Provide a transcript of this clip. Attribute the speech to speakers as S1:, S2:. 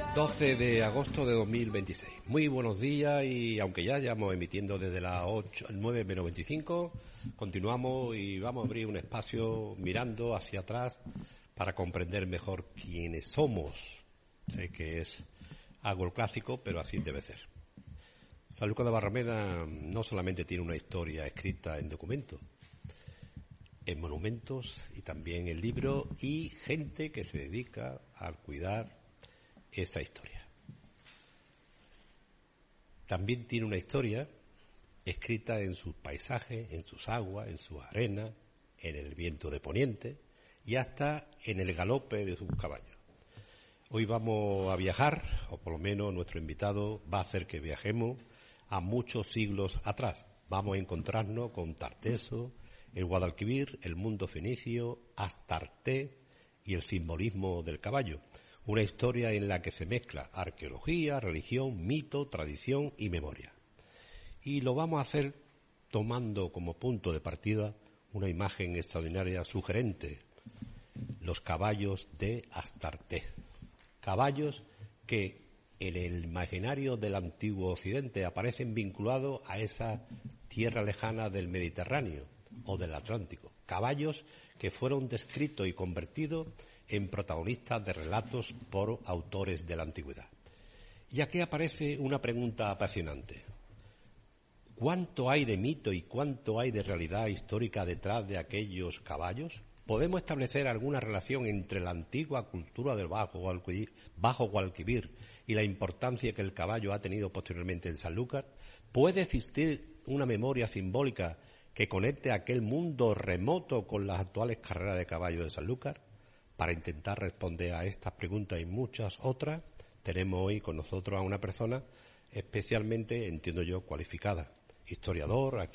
S1: 12 de agosto de 2026. Muy buenos días y aunque ya llevamos emitiendo desde las 9 menos 25, continuamos y vamos a abrir un espacio mirando hacia atrás para comprender mejor quiénes somos. Sé que es algo clásico, pero así debe ser. Sanlúcar de Barrameda no solamente tiene una historia escrita en documentos, en monumentos y también en libros y gente que se dedica a cuidar esa historia. También tiene una historia escrita en sus paisajes, en sus aguas, en sus arenas, en el viento de poniente y hasta en el galope de sus caballos. Hoy vamos a viajar, o por lo menos nuestro invitado va a hacer que viajemos a muchos siglos atrás. Vamos a encontrarnos con Tarteso, el Guadalquivir, el mundo fenicio, Astarte y el simbolismo del caballo. Una historia en la que se mezcla arqueología, religión, mito, tradición y memoria. Y lo vamos a hacer tomando como punto de partida una imagen extraordinaria sugerente: los caballos de Astarte. Caballos que en el imaginario del antiguo Occidente aparecen vinculados a esa tierra lejana del Mediterráneo o del Atlántico. Caballos que fueron descritos y convertidos en protagonistas de relatos por autores de la antigüedad. Y aquí aparece una pregunta apasionante. ¿Cuánto hay de mito y cuánto hay de realidad histórica detrás de aquellos caballos? ¿Podemos establecer alguna relación entre la antigua cultura del Bajo Guadalquivir y la importancia que el caballo ha tenido posteriormente en Sanlúcar? ¿Puede existir una memoria simbólica que conecte aquel mundo remoto con las actuales carreras de caballo de Sanlúcar? Para intentar responder a estas preguntas y muchas otras, tenemos hoy con nosotros a una persona especialmente, entiendo yo, cualificada. Historiador,